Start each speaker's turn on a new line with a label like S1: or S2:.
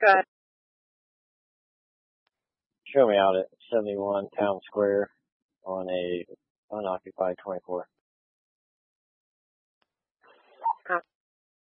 S1: Good.
S2: Show me out at 71 Town Square on a unoccupied 24.